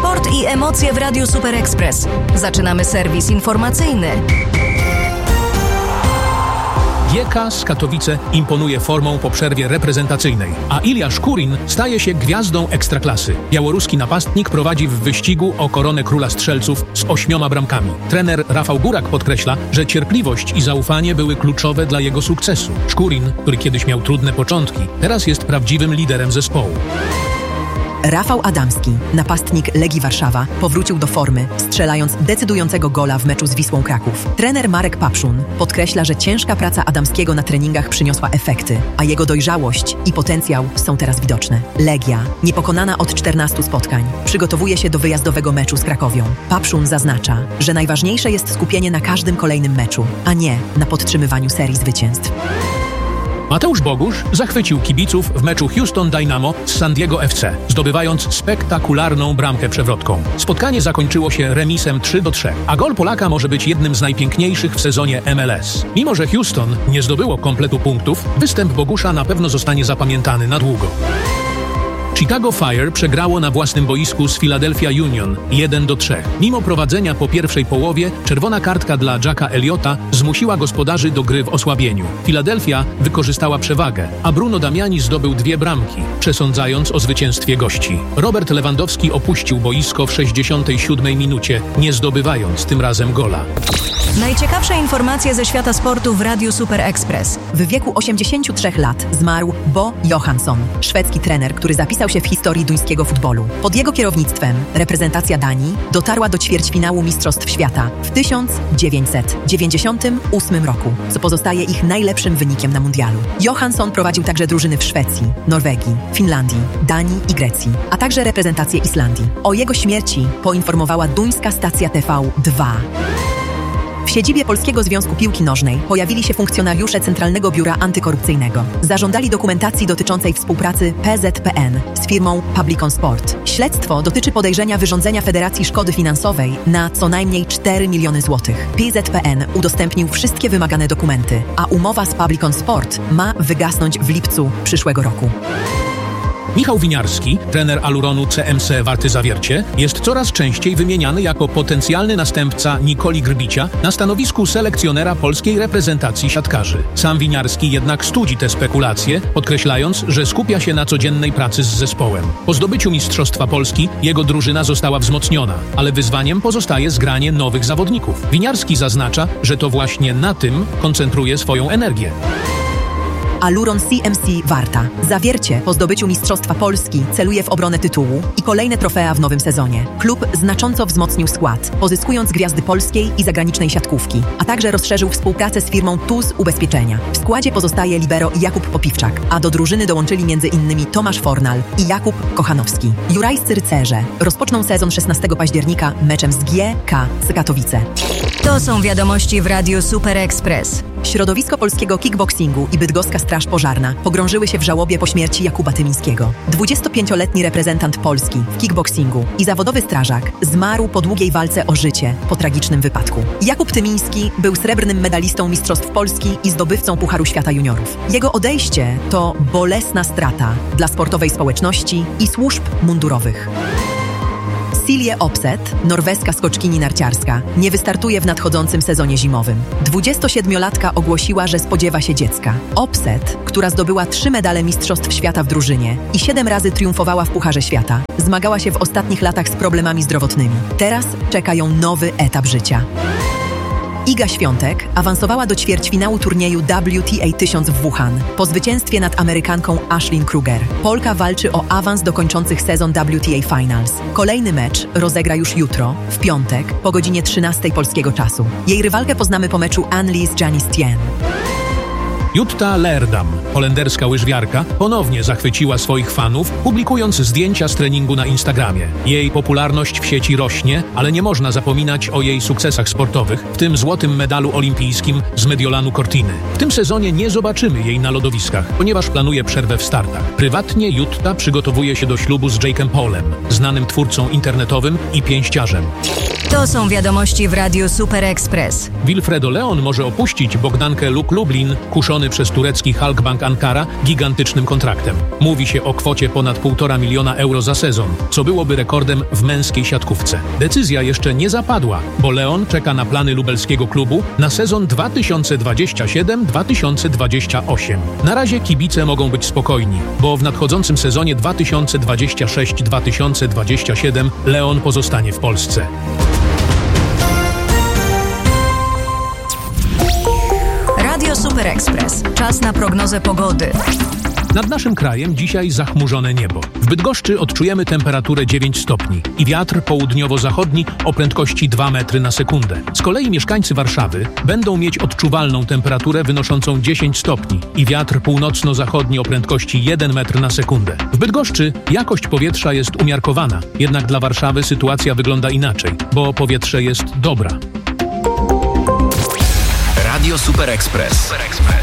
Sport i emocje w Radiu Super Express. Zaczynamy serwis informacyjny. GK z Katowice imponuje formą po przerwie reprezentacyjnej, a Ilja Szkurin staje się gwiazdą ekstraklasy. Białoruski napastnik prowadzi w wyścigu o koronę króla strzelców z 8 bramkami. Trener Rafał Burak podkreśla, że cierpliwość i zaufanie były kluczowe dla jego sukcesu. Szkurin, który kiedyś miał trudne początki, teraz jest prawdziwym liderem zespołu. Rafał Adamski, napastnik Legii Warszawa, powrócił do formy, strzelając decydującego gola w meczu z Wisłą Kraków. Trener Marek Papszun podkreśla, że ciężka praca Adamskiego na treningach przyniosła efekty, a jego dojrzałość i potencjał są teraz widoczne. Legia, niepokonana od 14 spotkań, przygotowuje się do wyjazdowego meczu z Krakowią. Papszun zaznacza, że najważniejsze jest skupienie na każdym kolejnym meczu, a nie na podtrzymywaniu serii zwycięstw. Mateusz Bogusz zachwycił kibiców w meczu Houston Dynamo z San Diego FC, zdobywając spektakularną bramkę przewrotką. Spotkanie zakończyło się remisem 3-3, a gol Polaka może być jednym z najpiękniejszych w sezonie MLS. Mimo że Houston nie zdobyło kompletu punktów, występ Bogusza na pewno zostanie zapamiętany na długo. Chicago Fire przegrało na własnym boisku z Philadelphia Union 1-3. Mimo prowadzenia po pierwszej połowie, czerwona kartka dla Jacka Elliotta zmusiła gospodarzy do gry w osłabieniu. Philadelphia wykorzystała przewagę, a Bruno Damiani zdobył 2 bramki, przesądzając o zwycięstwie gości. Robert Lewandowski opuścił boisko w 67 minucie, nie zdobywając tym razem gola. Najciekawsze informacje ze świata sportu w Radiu Super Express. W wieku 83 lat zmarł Bo Johansson, szwedzki trener, który zapisał się w historii duńskiego futbolu. Pod jego kierownictwem reprezentacja Danii dotarła do ćwierćfinału Mistrzostw Świata w 1998 roku, co pozostaje ich najlepszym wynikiem na mundialu. Johansson prowadził także drużyny w Szwecji, Norwegii, Finlandii, Danii i Grecji, a także reprezentację Islandii. O jego śmierci poinformowała duńska stacja TV2. W siedzibie Polskiego Związku Piłki Nożnej pojawili się funkcjonariusze Centralnego Biura Antykorupcyjnego. Zażądali dokumentacji dotyczącej współpracy PZPN z firmą Publicon Sport. Śledztwo dotyczy podejrzenia wyrządzenia Federacji szkody finansowej na co najmniej 4 miliony złotych. PZPN udostępnił wszystkie wymagane dokumenty, a umowa z Publicon Sport ma wygasnąć w lipcu przyszłego roku. Michał Winiarski, trener Aluronu CMC Warty Zawiercie, jest coraz częściej wymieniany jako potencjalny następca Nikoli Grbicia na stanowisku selekcjonera polskiej reprezentacji siatkarzy. Sam Winiarski jednak studzi te spekulacje, podkreślając, że skupia się na codziennej pracy z zespołem. Po zdobyciu Mistrzostwa Polski jego drużyna została wzmocniona, ale wyzwaniem pozostaje zgranie nowych zawodników. Winiarski zaznacza, że to właśnie na tym koncentruje swoją energię. Aluron CMC Warta Zawiercie po zdobyciu Mistrzostwa Polski celuje w obronę tytułu i kolejne trofea w nowym sezonie. Klub znacząco wzmocnił skład, pozyskując gwiazdy polskiej i zagranicznej siatkówki, a także rozszerzył współpracę z firmą TUS Ubezpieczenia. W składzie pozostaje libero Jakub Popiwczak, a do drużyny dołączyli m.in. Tomasz Fornal i Jakub Kochanowski. Jurajscy rycerze rozpoczną sezon 16 października meczem z GK z Katowice. To są wiadomości w Radiu Super Express. Środowisko polskiego kickboxingu i bydgoska Straż Pożarna pogrążyły się w żałobie po śmierci Jakuba Tymińskiego. 25-letni reprezentant Polski w kickboxingu i zawodowy strażak zmarł po długiej walce o życie po tragicznym wypadku. Jakub Tymiński był srebrnym medalistą Mistrzostw Polski i zdobywcą Pucharu Świata Juniorów. Jego odejście to bolesna strata dla sportowej społeczności i służb mundurowych. Silje Opset, norweska skoczkini narciarska, nie wystartuje w nadchodzącym sezonie zimowym. 27-latka ogłosiła, że spodziewa się dziecka. Opset, która zdobyła 3 medale Mistrzostw Świata w drużynie i 7 razy triumfowała w Pucharze Świata, zmagała się w ostatnich latach z problemami zdrowotnymi. Teraz czeka ją nowy etap życia. Iga Świątek awansowała do ćwierćfinału turnieju WTA 1000 w Wuhan po zwycięstwie nad Amerykanką Ashlyn Kruger. Polka walczy o awans do kończących sezon WTA Finals. Kolejny mecz rozegra już jutro, w piątek, po godzinie 13 polskiego czasu. Jej rywalkę poznamy po meczu Annelies Janis-Tien. Jutta Leerdam, holenderska łyżwiarka, ponownie zachwyciła swoich fanów, publikując zdjęcia z treningu na Instagramie. Jej popularność w sieci rośnie, ale nie można zapominać o jej sukcesach sportowych, w tym złotym medalu olimpijskim z Mediolanu Cortiny. W tym sezonie nie zobaczymy jej na lodowiskach, ponieważ planuje przerwę w startach. Prywatnie Jutta przygotowuje się do ślubu z Jake'em Paulem, znanym twórcą internetowym i pięściarzem. To są wiadomości w Radiu Super Express. Wilfredo Leon może opuścić Bogdankę Luk Lublin, kuszony obstawiony przez turecki Halkbank Ankara gigantycznym kontraktem. Mówi się o kwocie ponad 1,5 miliona euro za sezon, co byłoby rekordem w męskiej siatkówce. Decyzja jeszcze nie zapadła, bo Leon czeka na plany lubelskiego klubu na sezon 2027-2028. Na razie kibice mogą być spokojni, bo w nadchodzącym sezonie 2026-2027 Leon pozostanie w Polsce. Radio Super Express. Czas na prognozę pogody. Nad naszym krajem dzisiaj zachmurzone niebo. W Bydgoszczy odczujemy temperaturę 9 stopni i wiatr południowo-zachodni o prędkości 2 metry na sekundę. Z kolei mieszkańcy Warszawy będą mieć odczuwalną temperaturę wynoszącą 10 stopni i wiatr północno-zachodni o prędkości 1 metr na sekundę. W Bydgoszczy jakość powietrza jest umiarkowana, jednak dla Warszawy sytuacja wygląda inaczej, bo powietrze jest dobra. Radio Super Express.